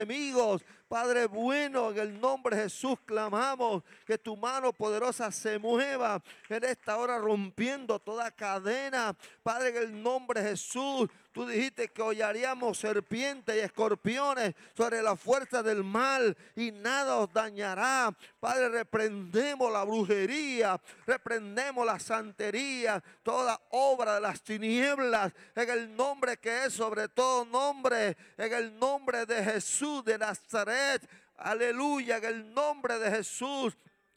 enemigos. Padre bueno, en el nombre de Jesús clamamos que tu mano poderosa se mueva en esta hora, rompiendo toda cadena. Padre, en el nombre de Jesús, tú dijiste que hollaríamos serpientes y escorpiones sobre la fuerza del mal y nada os dañará. Padre, reprendemos la brujería, reprendemos la santería, toda obra de las tinieblas, en el nombre que es sobre todo nombre, en el nombre de Jesús de Nazaret. Aleluya, en el nombre de Jesús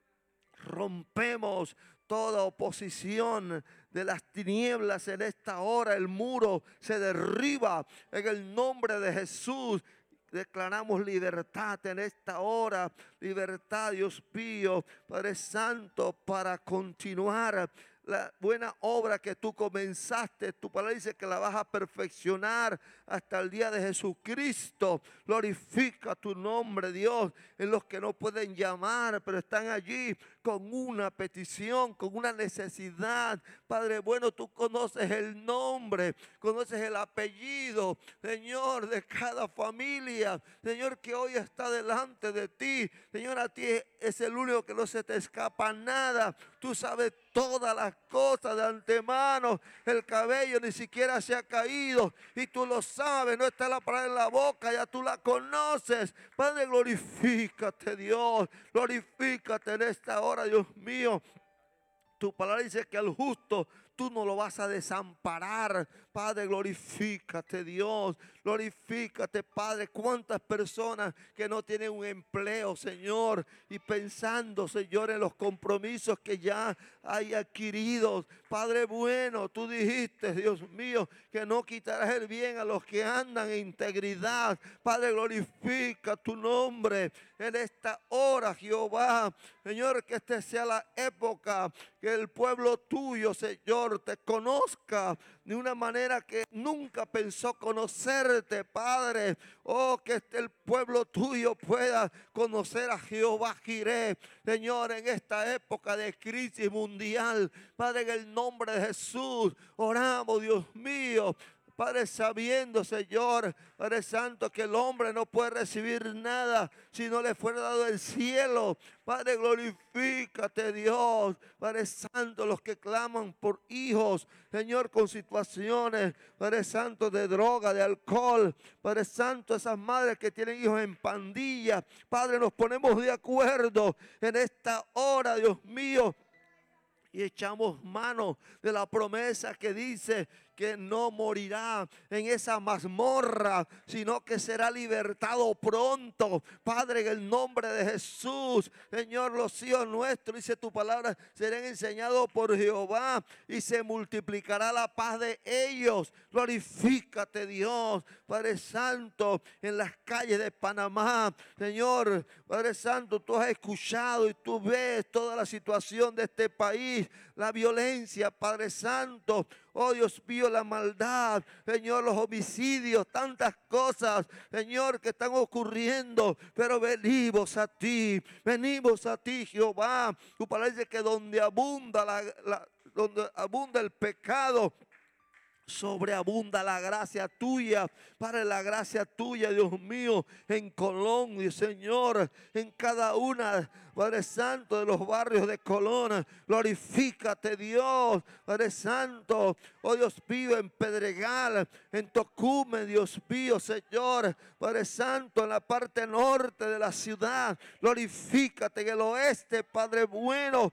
rompemos toda oposición de las tinieblas en esta hora. El muro se derriba en el nombre de Jesús. Declaramos libertad en esta hora, libertad, Dios mío, Padre Santo, para continuar la buena obra que tú comenzaste. Tu palabra dice que la vas a perfeccionar hasta el día de Jesucristo. Glorifica tu nombre, Dios, en los que no pueden llamar, pero están allí con una petición, con una necesidad. Padre bueno, tú conoces el nombre, conoces el apellido, Señor, de cada familia, Señor, que hoy está delante de ti. Señor, a ti es el único que no se te escapa nada. Tú sabes todas las cosas de antemano. El cabello ni siquiera se ha caído y tú lo sabes. No está la palabra en la boca, ya tú la conoces. Padre, glorifícate, Dios. Glorifícate en esta hora, Dios mío. Tu palabra dice que al justo tú no lo vas a desamparar. Padre, glorifícate, Dios. Glorifícate, Padre. Cuántas personas que no tienen un empleo, Señor, y pensando, Señor, en los compromisos que ya hay adquiridos. Padre bueno, tú dijiste, Dios mío, que no quitarás el bien a los que andan en integridad. Padre, glorifica tu nombre en esta hora, Jehová. Señor, que esta sea la época que el pueblo tuyo, Señor, te conozca de una manera que nunca pensó conocerte, Padre. Oh, que el pueblo tuyo pueda conocer a Jehová Jireh, Señor, en esta época de crisis mundial. Padre, en el nombre de Jesús, oramos, Dios mío. Padre, sabiendo, Señor, Padre Santo, que el hombre no puede recibir nada si no le fuera dado el cielo. Padre, glorifícate, Dios. Padre Santo, los que claman por hijos, Señor, con situaciones, Padre Santo, de droga, de alcohol. Padre Santo, esas madres que tienen hijos en pandilla. Padre, nos ponemos de acuerdo en esta hora, Dios mío, y echamos mano de la promesa que dice que no morirá en esa mazmorra, sino que será libertado pronto. Padre, en el nombre de Jesús, Señor, los hijos nuestros, dice tu palabra, serán enseñados por Jehová y se multiplicará la paz de ellos. Glorifícate, Dios, Padre Santo, en las calles de Panamá. Señor, Padre Santo, tú has escuchado y tú ves toda la situación de este país, la violencia, Padre Santo. Oh Dios mío, la maldad, Señor, los homicidios, tantas cosas, Señor, que están ocurriendo. Pero venimos a ti, Jehová. Tu palabra dice que donde abunda donde abunda el pecado, sobreabunda la gracia tuya. Padre, la gracia tuya, Dios mío, en Colón, y Señor, en cada una, Padre Santo, de los barrios de Colón. Glorifícate, Dios, Padre Santo. Oh Dios mío, en Pedregal, en Tocumen, Dios mío, Señor, Padre Santo, en la parte norte de la ciudad. Glorifícate en el oeste, Padre bueno,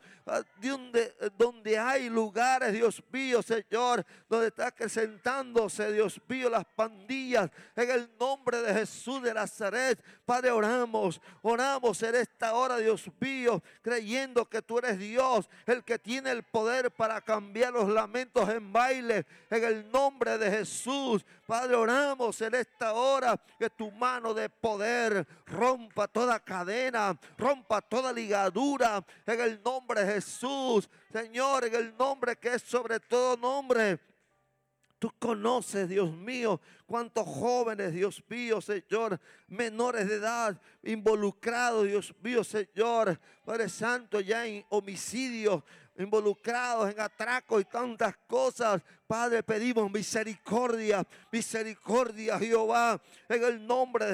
donde hay lugares, Dios mío, Señor, donde está presentándose, Dios mío, las pandillas, en el nombre de Jesús de Nazaret. Padre, oramos en esta hora, Dios mío, creyendo que tú eres Dios, el que tiene el poder para cambiar los lamentos en baile, en el nombre de Jesús. Padre, oramos en esta hora que tu mano de poder rompa toda cadena, rompa toda ligadura, en el nombre de Jesús, Señor, en el nombre que es sobre todo nombre. Tú conoces, Dios mío, cuántos jóvenes, Dios mío, Señor, menores de edad, involucrados, Dios mío, Señor, Padre Santo, ya en homicidios, involucrados en atracos y tantas cosas. Padre, pedimos misericordia, Jehová, en el nombre de